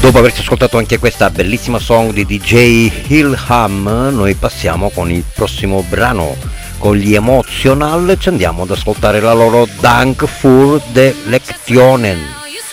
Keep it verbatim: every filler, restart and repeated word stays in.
Dopo averci ascoltato anche questa bellissima song di D J Ilham, noi passiamo con il prossimo brano. Con gli Emotional ci andiamo ad ascoltare la loro Dank für die Lektionen.